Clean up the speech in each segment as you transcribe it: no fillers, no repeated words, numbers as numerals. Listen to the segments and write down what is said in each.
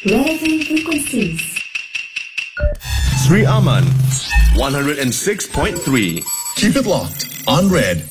Relevant frequencies. Sri Aman, 106.3. Keep it locked on Red.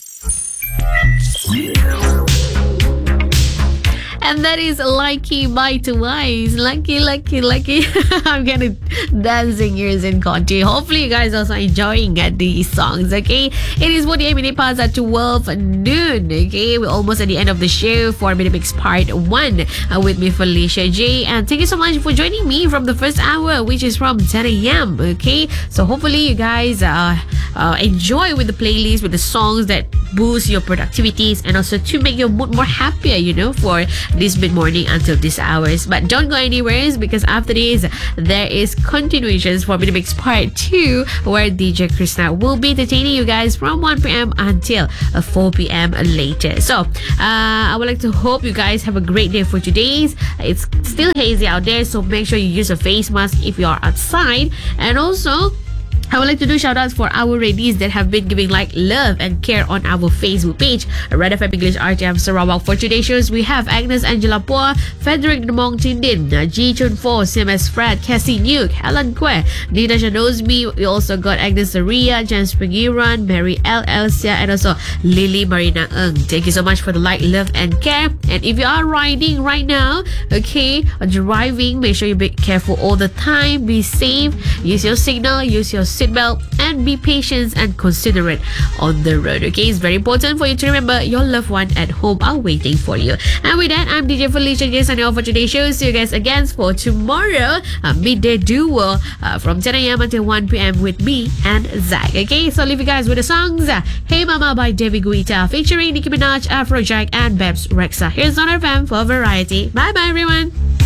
And that is Lucky by Twice. Lucky. I'm getting dancing ears in country. Hopefully you guys also enjoying these songs, okay? It is 48 minutes past at 12 noon, okay? We're almost at the end of the show for Minute Mix Part 1 with me, Felicia J. And thank you so much for joining me from the first hour, which is from 10 a.m., okay? So hopefully you guys enjoy with the playlist, with the songs that boost your productivities and also to make your mood more happier, for this mid-morning until these hours. But don't go anywhere, because after this there is continuations for Minute Mix Part 2, where DJ Krishna will be entertaining you guys from 1 p.m. until 4 p.m. later. So I would like to hope you guys have a great day for today's. It's still hazy out there, so make sure you use a face mask if you are outside. And also I would like to do shout outs for our ladies that have been giving love and care on our Facebook page, Red FM English RTM Sarawak. For today's shows, we have Agnes Angela Poa, Frederick Demong Tindin, Ji Chun Fo, CMS Fred, Cassie Nuke, Helen Kwe, Nina Knows Me. We also got Agnes Aria, James Pengiran, Mary L. Elsia, and also Lily Marina Ng. Thank you so much for the love and care. And if you are riding right now, okay, or driving, make sure you be careful all the time, be safe, use your signal, use your seatbelt, and be patient and considerate on the road, okay? It's very important for you to remember your loved one at home are waiting for you. And with that, I'm DJ Felicia J signing off for today's show. See you guys again for tomorrow, midday duo from 10 a.m. until 1 p.m. with me and Zach, okay? So I'll leave you guys with the songs Hey Mama by David Guetta featuring Nicki Minaj, Afrojack, and Babs Rexa. Here's on FM for variety. Bye bye everyone.